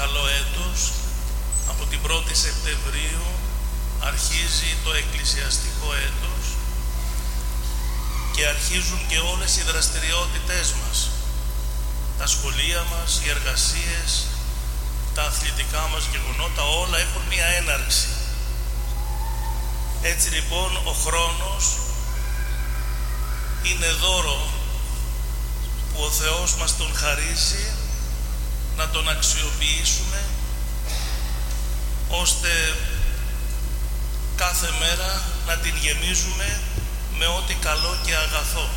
καλό έτος. Από την 1η Σεπτεμβρίου αρχίζει το εκκλησιαστικό έτος και αρχίζουν και όλες οι δραστηριότητές μας. Τα σχολεία μας, οι εργασίες, τα αθλητικά μας γεγονότα, όλα έχουν μία έναρξη. Έτσι λοιπόν ο χρόνος είναι δώρο που ο Θεός μας τον χαρίζει, να τον αξιοποιήσουμε ώστε κάθε μέρα να την γεμίζουμε με ό,τι καλό και αγαθό.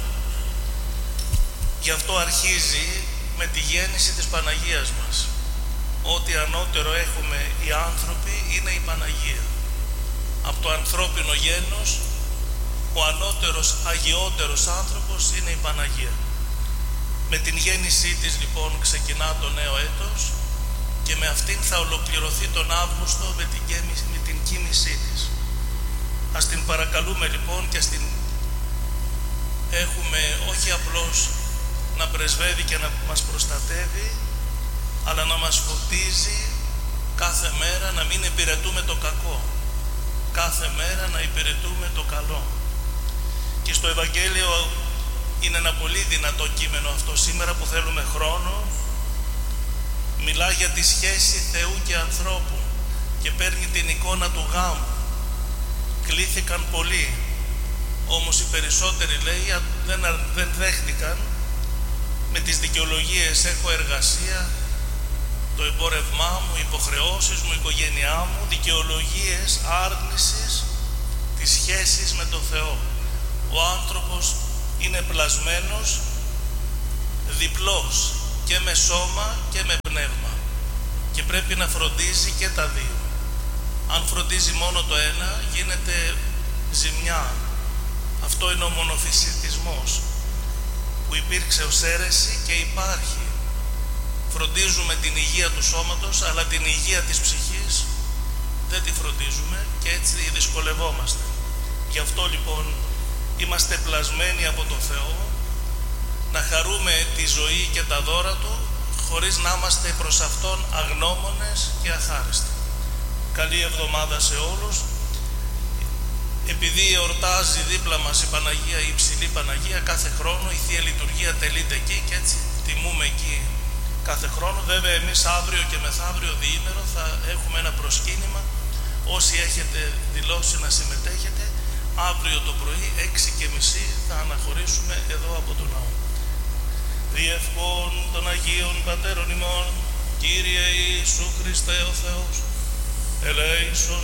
Γι' αυτό αρχίζει με τη γέννηση της Παναγίας μας. Ό,τι ανώτερο έχουμε οι άνθρωποι είναι η Παναγία. Από το ανθρώπινο γένος, ο ανώτερος, αγιότερος άνθρωπος είναι η Παναγία. Με την γέννησή της λοιπόν ξεκινά το νέο έτος και με αυτήν θα ολοκληρωθεί τον Αύγουστο με την κοίμησή της. Ας την παρακαλούμε λοιπόν και ας την έχουμε όχι απλώς να πρεσβεύει και να μας προστατεύει, αλλά να μας φωτίζει κάθε μέρα, να μην υπηρετούμε το κακό. Κάθε μέρα να υπηρετούμε το καλό. Και στο Ευαγγέλιο είναι ένα πολύ δυνατό κείμενο αυτό σήμερα που θέλουμε χρόνο. Μιλά για τη σχέση Θεού και ανθρώπου και παίρνει την εικόνα του γάμου. Κλήθηκαν πολλοί, όμως οι περισσότεροι λέει δεν δέχτηκαν με τις δικαιολογίες έχω εργασία, το εμπόρευμά μου, οι υποχρεώσεις μου, η οικογένειά μου, δικαιολογίες άρνησης της σχέσης με τον Θεό. Ο άνθρωπος είναι πλασμένος διπλός και με σώμα και με πνεύμα και πρέπει να φροντίζει και τα δύο. Αν φροντίζει μόνο το ένα γίνεται ζημιά. Αυτό είναι ο μονοφυσιτισμός που υπήρξε ως αίρεση και υπάρχει. Φροντίζουμε την υγεία του σώματος, αλλά την υγεία της ψυχής δεν τη φροντίζουμε και έτσι δυσκολευόμαστε. Γι' αυτό λοιπόν είμαστε πλασμένοι από τον Θεό να χαρούμε τη ζωή και τα δώρα Του χωρίς να είμαστε προς Αυτόν αγνώμονες και αχάριστοι. Καλή εβδομάδα σε όλους. Επειδή εορτάζει δίπλα μας η Παναγία, η Υψηλή Παναγία, κάθε χρόνο η Θεία Λειτουργία τελείται εκεί και έτσι τιμούμε εκεί κάθε χρόνο. Βέβαια εμείς αύριο και μεθαύριο διήμερο θα έχουμε ένα προσκύνημα. Όσοι έχετε δηλώσει να συμμετέχετε, αύριο το πρωί 6:30 θα αναχωρήσουμε εδώ από το ναό. Διευχών των Αγίων Πατέρων ημών, Κύριε Ιησού Χριστέ ο Θεός, ελέησον